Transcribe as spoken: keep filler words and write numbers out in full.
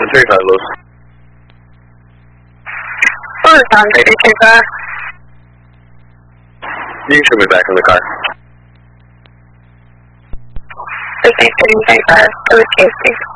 thirty-five, Lewis. What was on thirty-two five? You can show me back in the car. thirty-five, thirty-five,